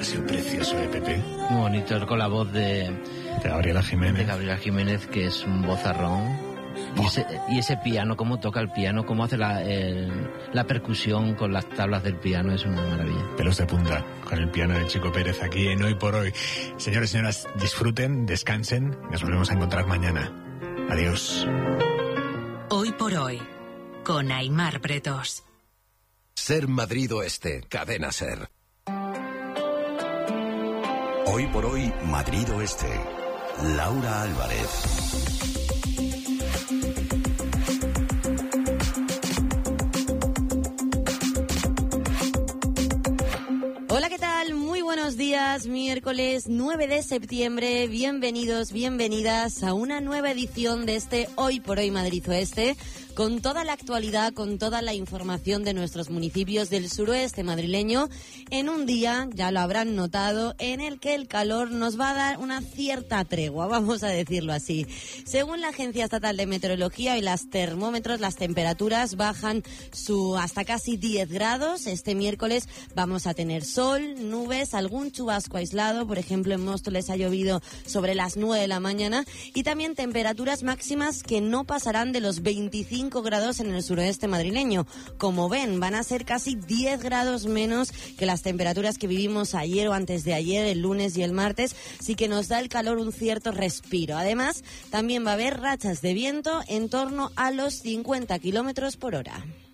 Ha sido precioso, Pepe. Muy bonito, con la voz de Gabriela Jiménez. De Gabriela Jiménez, que es un vozarrón. Y ese piano, cómo toca el piano, cómo hace la percusión con las tablas del piano, es una maravilla. Pelos de punta con el piano de Chico Pérez aquí en Hoy por Hoy. Señores y señoras, disfruten, descansen. Nos volvemos a encontrar mañana. Adiós. Hoy por Hoy, con Aimar Pretos. Ser Madrid Oeste, Cadena Ser. Hoy por Hoy, Madrid Oeste. Laura Álvarez. Hola, ¿qué tal? Muy buenos días, miércoles 9 de septiembre. Bienvenidos, bienvenidas a una nueva edición de este Hoy por Hoy Madrid Oeste, con toda la actualidad, con toda la información de nuestros municipios del suroeste madrileño, en un día, ya lo habrán notado, en el que el calor nos va a dar una cierta tregua, vamos a decirlo así. Según la Agencia Estatal de Meteorología y los termómetros, las temperaturas bajan hasta casi 10 grados. Este miércoles vamos a tener sol, nubes, algún chubasco aislado, por ejemplo en Móstoles ha llovido sobre las 9 de la mañana, y también temperaturas máximas que no pasarán de los 25 grados en el suroeste madrileño. Como ven, van a ser casi 10 grados menos que las temperaturas que vivimos ayer o antes de ayer, el lunes y el martes, así que nos da el calor un cierto respiro. Además, también va a haber rachas de viento en torno a los 50 kilómetros por hora.